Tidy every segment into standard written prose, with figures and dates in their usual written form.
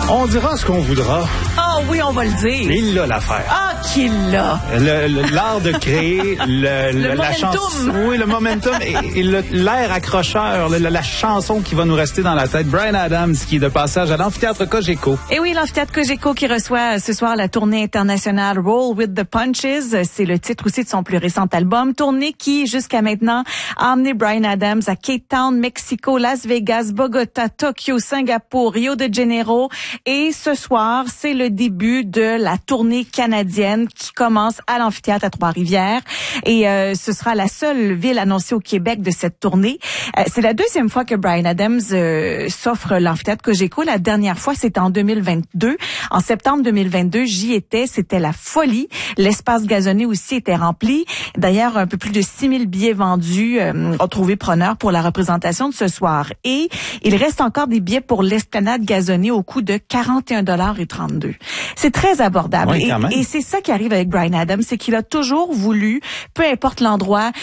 On dira ce qu'on voudra. Ah oui, on va le dire. Il l'a l'affaire. Ah, qu'il l'a. L'art de créer la chanson. Oui, le momentum et l'air accrocheur, la chanson qui va nous rester dans la tête. Bryan Adams qui est de passage à l'amphithéâtre Cogeco. Et oui, l'amphithéâtre Cogeco qui reçoit ce soir la tournée internationale Roll with the Punches. C'est le titre aussi de son plus récent album. Tournée qui, jusqu'à maintenant, a amené Bryan Adams à Cape Town, Mexico, Las Vegas, Bogota, Tokyo, Singapour, Rio de Janeiro. Et ce soir, c'est le début de la tournée canadienne qui commence à l'amphithéâtre à Trois-Rivières. Et ce sera la seule ville annoncée au Québec de cette tournée. C'est la deuxième fois que Bryan Adams s'offre l'amphithéâtre Cogeco. La dernière fois, c'était en 2022. En septembre 2022, j'y étais. C'était la folie. L'espace gazonné aussi était rempli. D'ailleurs, un peu plus de 6000 billets vendus ont trouvé preneur pour la représentation de ce soir. Et il reste encore des billets pour l'esplanade gazonnée au coût de 41,32 $. C'est très abordable. Oui, et c'est ça qui arrive avec Bryan Adams, c'est qu'il a toujours voulu, peu importe l'endroit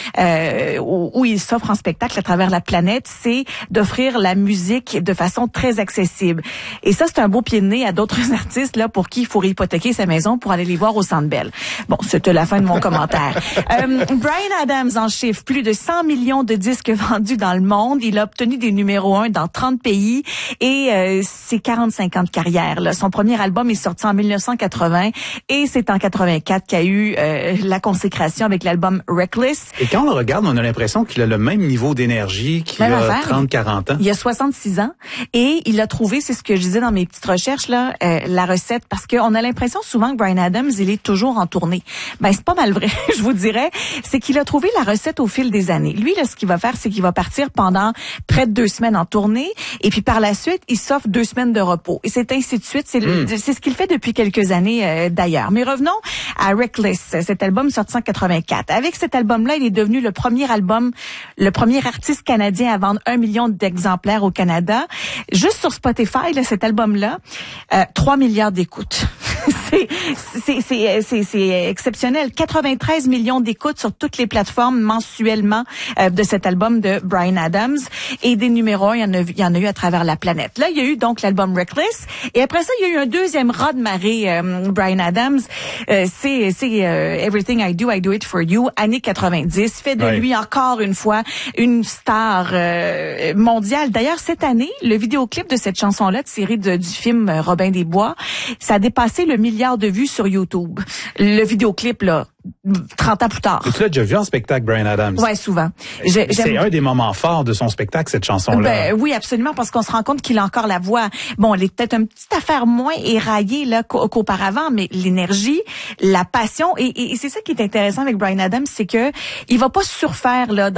où il s'offre en spectacle à travers la planète, c'est d'offrir la musique de façon très accessible. Et ça, c'est un beau pied de nez à d'autres artistes là pour qui il faut hypothéquer sa maison pour aller les voir au Centre Bell. Bon, c'était la fin de mon commentaire. Bryan Adams en chiffre plus de 100 millions de disques vendus dans le monde. Il a obtenu des numéros 1 dans 30 pays et c'est 45 ans de carrière. Là. Son premier album est sorti en 1980 et c'est en 84 qu'il y a eu la consécration avec l'album Reckless. Et quand on le regarde, on a l'impression qu'il a le même niveau d'énergie qu'il a 30-40 ans. Il a 66 ans et il a trouvé, c'est ce que je disais dans mes petites recherches, là, la recette, parce qu'on a l'impression souvent que Bryan Adams, il est toujours en tournée. Ben, c'est pas mal vrai, je vous dirais. C'est qu'il a trouvé la recette au fil des années. Lui, là, ce qu'il va faire, c'est qu'il va partir pendant près de 2 semaines en tournée et puis par la suite, il s'offre 2 semaines de repos. Et c'est ainsi de suite. C'est ce qu'il fait depuis quelques années d'ailleurs. Mais revenons à Reckless, cet album sorti en 84. Avec cet album-là, il est devenu le premier artiste canadien à vendre 1 million d'exemplaires au Canada. Juste sur Spotify, là, cet album-là, 3 milliards d'écoutes. C'est exceptionnel. 93 millions d'écoutes sur toutes les plateformes mensuellement de cet album de Bryan Adams. Et des numéros 1, il y en a eu à travers la planète. Là, il y a eu donc l'album Reckless. Et après ça, il y a eu un deuxième raz de marée, Bryan Adams. C'est Everything I Do It For You, années 90. Fait de lui, encore une fois, une star mondiale. D'ailleurs, cette année, le vidéoclip de cette chanson-là, tiré du film Robin des Bois, ça a dépassé le milliard de vues sur YouTube. Le vidéoclip, là, 30 ans plus tard. Et tu l'as déjà vu en spectacle, Bryan Adams? Ouais, souvent. C'est un des moments forts de son spectacle, cette chanson-là. Oui, absolument, parce qu'on se rend compte qu'il a encore la voix. Bon, elle est peut-être une petite affaire moins éraillée là qu'auparavant, mais l'énergie, la passion, et c'est ça qui est intéressant avec Bryan Adams, c'est que il va pas surfaire là